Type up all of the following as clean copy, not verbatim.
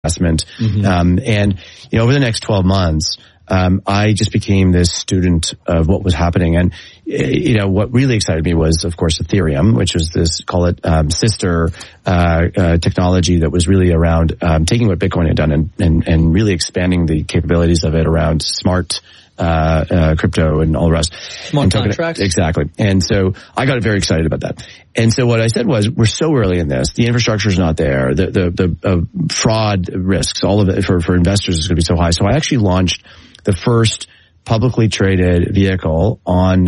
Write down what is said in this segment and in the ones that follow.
investment. And, over the next 12 months, I just became this student of what was happening. And, what really excited me was, of course, Ethereum, which was this, call it, sister, technology that was really around, taking what Bitcoin had done and really expanding the capabilities of it around smart, crypto and all the rest. Smart contracts. Exactly. And so I got very excited about that. And so what I said was, we're so early in this. The infrastructure is not there. The fraud risks, all of it for investors is going to be so high. So I actually launched the first publicly traded vehicle on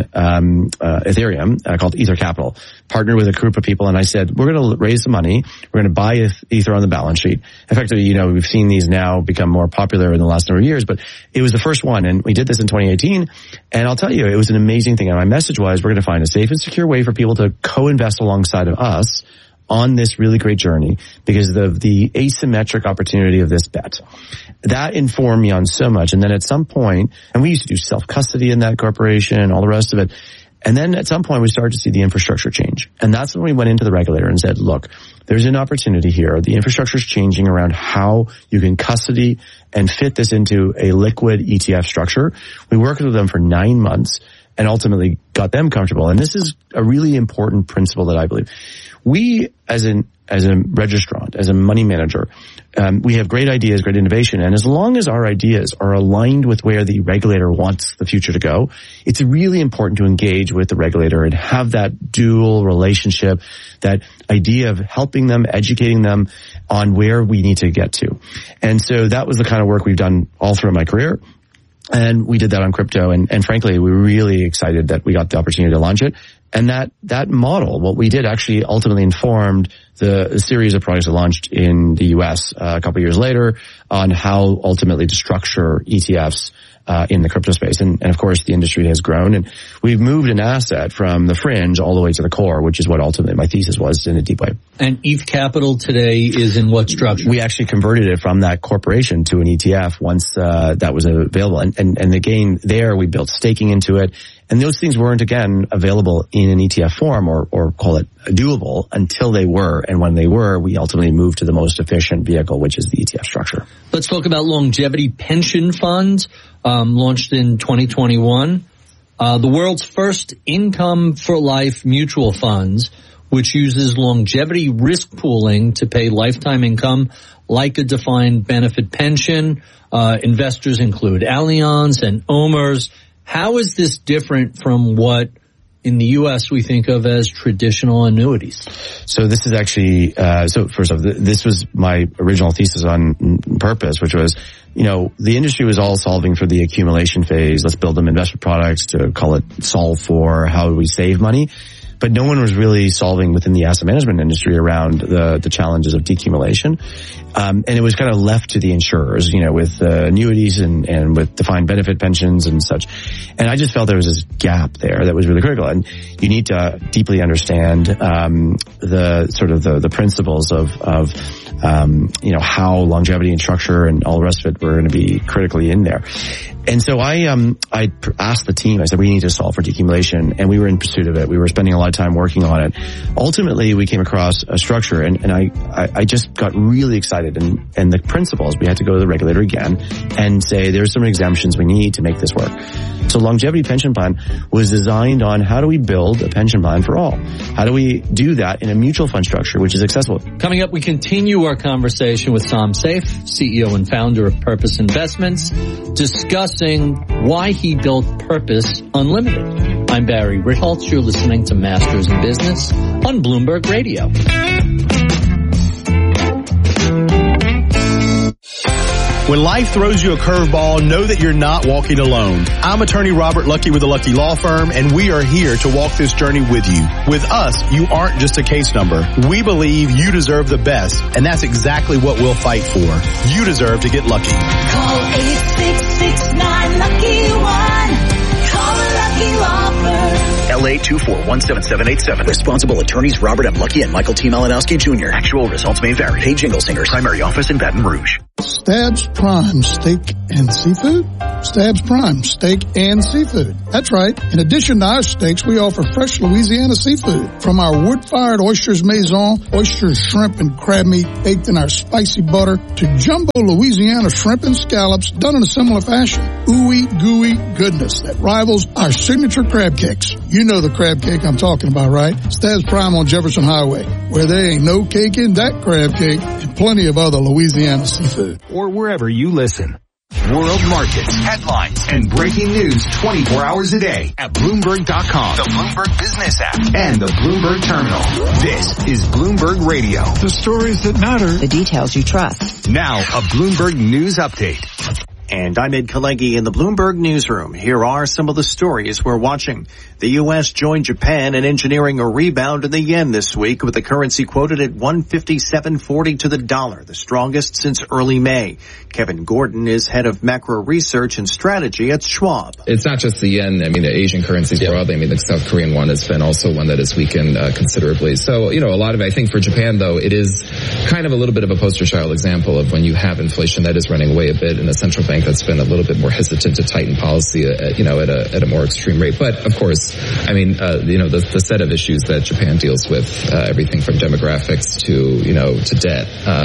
Ethereum called Ether Capital. Partnered with a group of people, and I said, we're going to raise the money. We're going to buy Ether on the balance sheet. Effectively, we've seen these now become more popular in the last number of years, but it was the first one, and we did this in 2018. And I'll tell you, it was an amazing thing. And my message was, we're going to find a safe and secure way for people to co-invest alongside of us on this really great journey because of the asymmetric opportunity of this bet. That informed me on so much. And then at some point, and we used to do self-custody in that corporation and all the rest of it. And then at some point we started to see the infrastructure change. And that's when we went into the regulator and said, look, there's an opportunity here. The infrastructure is changing around how you can custody and fit this into a liquid ETF structure. We worked with them for 9 months and ultimately got them comfortable. And this is a really important principle that I believe. We, as a registrant, as a money manager, we have great ideas, great innovation, and as long as our ideas are aligned with where the regulator wants the future to go, it's really important to engage with the regulator and have that dual relationship, that idea of helping them, educating them on where we need to get to. And so that was the kind of work we've done all through my career. And we did that on crypto, and frankly, we were really excited that we got the opportunity to launch it. And that model, what we did actually ultimately informed the series of products that launched in the US a couple of years later on how ultimately to structure ETFs in the crypto space. And of course, the industry has grown, and we've moved an asset from the fringe all the way to the core, which is what ultimately my thesis was in a deep way. And ETH Capital today is in what structure? We actually converted it from that corporation to an ETF once that was available. And again, there we built staking into it. And those things weren't, again, available in an ETF form or call it doable until they were. And when they were, we ultimately moved to the most efficient vehicle, which is the ETF structure. Let's talk about longevity pension funds, launched in 2021. The world's first income for life mutual funds, which uses longevity risk pooling to pay lifetime income like a defined benefit pension. Investors include Allianz and OMERS. How is this different from what in the U.S. we think of as traditional annuities? So this is actually, so first off, this was my original thesis on purpose, which was, the industry was all solving for the accumulation phase. Let's build them investment products to call it solve for how do we save money. But no one was really solving within the asset management industry around the challenges of decumulation. And it was kind of left to the insurers, with annuities and with defined benefit pensions and such. And I just felt there was this gap there that was really critical. And you need to deeply understand the principles of how longevity and structure and all the rest of it were going to be critically in there. And so I asked the team, I said, we need to solve for decumulation, and we were in pursuit of it. We were spending a lot of time working on it. Ultimately, we came across a structure, and I just got really excited. And the principles, we had to go to the regulator again and say, there's some exemptions we need to make this work. So longevity pension plan was designed on how do we build a pension plan for all? How do we do that in a mutual fund structure, which is accessible? Coming up, we continue our conversation with Sam Saif, CEO and founder of Purpose Investments, discussing why he built Purpose Unlimited. I'm Barry Ritholtz. You're listening to Masters in Business on Bloomberg Radio. When life throws you a curveball, know that you're not walking alone. I'm attorney Robert Lucky with the Lucky Law Firm, and we are here to walk this journey with you. With us, you aren't just a case number. We believe you deserve the best, and that's exactly what we'll fight for. You deserve to get lucky. Call 866-9-LUCKY-1. Call a Lucky Law Firm. LA 2417787. Responsible attorneys Robert M. Lucky and Michael T. Malinowski Jr. Actual results may vary. Paid Jingle Singers. Primary office in Baton Rouge. Stabs Prime Steak and Seafood? Stabs Prime Steak and Seafood. That's right. In addition to our steaks, we offer fresh Louisiana seafood. From our wood-fired oysters maison, oysters, shrimp, and crab meat baked in our spicy butter, to jumbo Louisiana shrimp and scallops done in a similar fashion. Ooey gooey goodness that rivals our signature crab cakes. You know the crab cake I'm talking about, right? Stabs Prime on Jefferson Highway, where there ain't no cake in that crab cake, and plenty of other Louisiana seafood. Or wherever you listen. World markets, headlines, and breaking news 24 hours a day at Bloomberg.com, the Bloomberg Business app, and the Bloomberg Terminal. This is Bloomberg Radio. The stories that matter. The details you trust. Now, a Bloomberg News Update. And I'm Ed Kalegi in the Bloomberg Newsroom. Here are some of the stories we're watching. The U.S. joined Japan in engineering a rebound in the yen this week, with the currency quoted at 157.40 to the dollar, the strongest since early May. Kevin Gordon is head of macro research and strategy at Schwab. It's not just the yen. I mean, the Asian currencies broadly. I mean, the South Korean won has been also one that has weakened considerably. So, a lot of, I think for Japan, though, it is kind of a little bit of a poster child example of when you have inflation that is running away a bit in a central bank that's been a little bit more hesitant to tighten policy, at a more extreme rate. But of course, I mean, the set of issues that Japan deals with, everything from demographics to debt,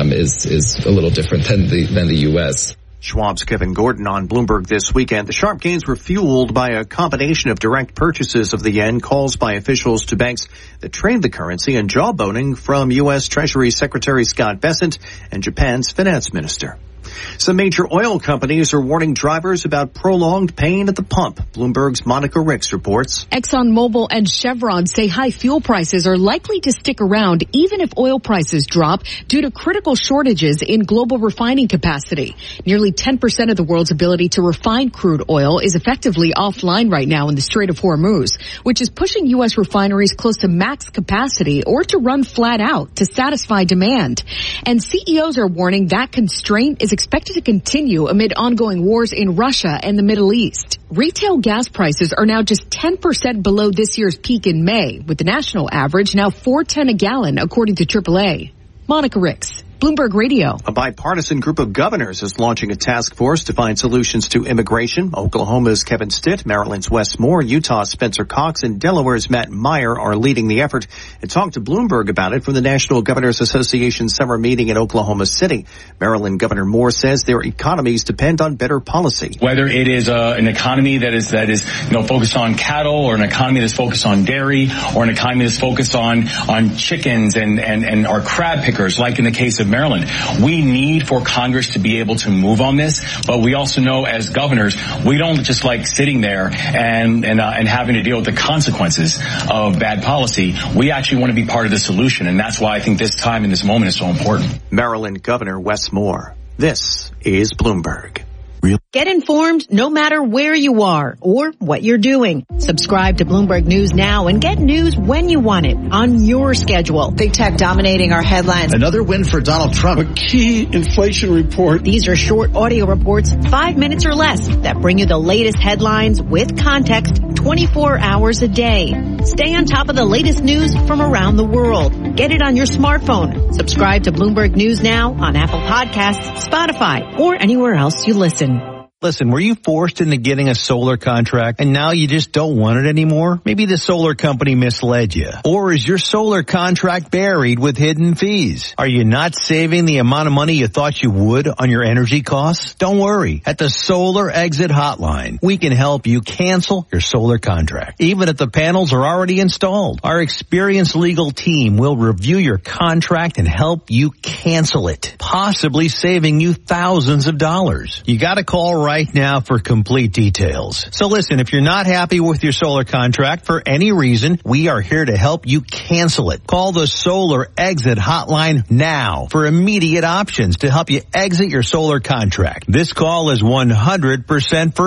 is a little different than the U.S. Schwab's Kevin Gordon on Bloomberg this weekend. The sharp gains were fueled by a combination of direct purchases of the yen, calls by officials to banks that trade the currency, and jawboning from U.S. Treasury Secretary Scott Bessent and Japan's finance minister. Some major oil companies are warning drivers about prolonged pain at the pump. Bloomberg's Monica Ricks reports. ExxonMobil and Chevron say high fuel prices are likely to stick around even if oil prices drop due to critical shortages in global refining capacity. Nearly 10% of the world's ability to refine crude oil is effectively offline right now in the Strait of Hormuz, which is pushing U.S. refineries close to max capacity or to run flat out to satisfy demand. And CEOs are warning that constraint is expected to continue amid ongoing wars in Russia and the Middle East. Retail gas prices are now just 10% below this year's peak in May, with the national average now $4.10 a gallon, according to AAA. Monica Ricks, Bloomberg Radio. A bipartisan group of governors is launching a task force to find solutions to immigration. Oklahoma's Kevin Stitt, Maryland's Wes Moore, Utah's Spencer Cox, and Delaware's Matt Meyer are leading the effort. And talked to Bloomberg about it from the National Governors Association summer meeting in Oklahoma City. Maryland Governor Moore says their economies depend on better policy. Whether it is an economy that is focused on cattle, or an economy that's focused on dairy, or an economy that's focused on chickens and our crab pickers, like in the case of Maryland. We need for Congress to be able to move on this, but we also know as governors, we don't just like sitting there and having to deal with the consequences of bad policy. We actually want to be part of the solution, and that's why I think this time and this moment is so important. Maryland Governor Wes Moore. This is Bloomberg. Get informed no matter where you are or what you're doing. Subscribe to Bloomberg News now and get news when you want it on your schedule. Big tech dominating our headlines. Another win for Donald Trump. A key inflation report. These are short audio reports, 5 minutes or less, that bring you the latest headlines with context 24 hours a day. Stay on top of the latest news from around the world. Get it on your smartphone. Subscribe to Bloomberg News now on Apple Podcasts, Spotify, or anywhere else you listen. Listen, were you forced into getting a solar contract and now you just don't want it anymore? Maybe the solar company misled you. Or is your solar contract buried with hidden fees? Are you not saving the amount of money you thought you would on your energy costs? Don't worry. At the Solar Exit Hotline, we can help you cancel your solar contract, even if the panels are already installed. Our experienced legal team will review your contract and help you cancel it, possibly saving you thousands of dollars. You gotta call right now for complete details. So listen, if you're not happy with your solar contract for any reason, we are here to help you cancel it. Call the Solar Exit Hotline now for immediate options to help you exit your solar contract. This call is 100% free.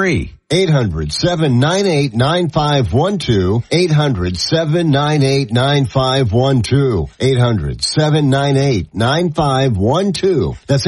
800-798-9512. 800-798-9512. 800-798-9512. That's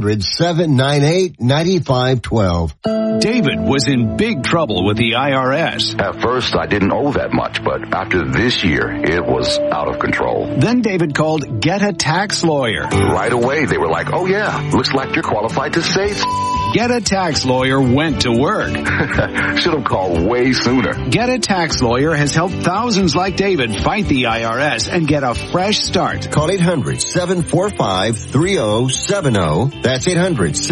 800-798-9512. David was in big trouble with the IRS. At first, I didn't owe that much, but after this year, it was out of control. Then David called Get a Tax Lawyer. Right away, they were like, oh yeah, looks like you're qualified to say Get a Tax Lawyer went to work. Should have called way sooner. Get a Tax Lawyer has helped thousands like David fight the IRS and get a fresh start. Call 800-745-3070. That's 800